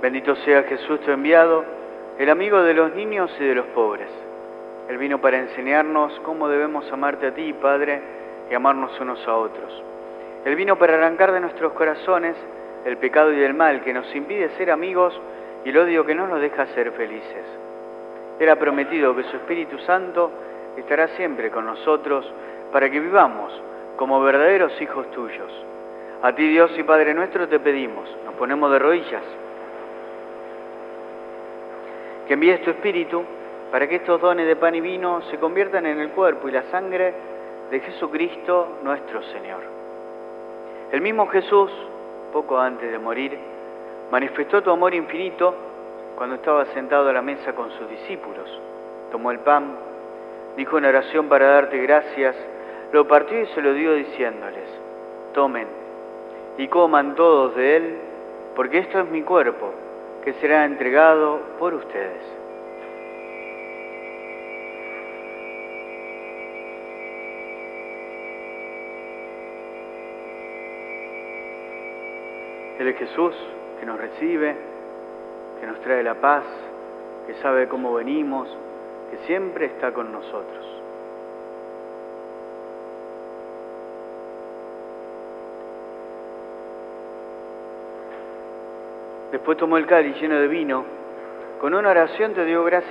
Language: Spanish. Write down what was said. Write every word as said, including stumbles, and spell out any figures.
Bendito sea Jesús tu enviado, el amigo de los niños y de los pobres. Él vino para enseñarnos cómo debemos amarte a ti, Padre, y amarnos unos a otros. Él vino para arrancar de nuestros corazones el pecado y el mal que nos impide ser amigos y el odio que no nos deja ser felices. Él ha prometido que su Espíritu Santo estará siempre con nosotros para que vivamos como verdaderos hijos tuyos. A ti, Dios y Padre nuestro, te pedimos, nos ponemos de rodillas, que envíes tu Espíritu para que estos dones de pan y vino se conviertan en el cuerpo y la sangre de Jesucristo nuestro Señor. El mismo Jesús, poco antes de morir, manifestó tu amor infinito cuando estaba sentado a la mesa con sus discípulos. Tomó el pan, dijo una oración para darte gracias, lo partió y se lo dio diciéndoles: tomen y coman todos de él, porque esto es mi cuerpo, que será entregado por ustedes. Él es Jesús, que nos recibe, que nos trae la paz, que sabe cómo venimos, que siempre está con nosotros. Después tomó el cáliz lleno de vino, con una oración te dio gracias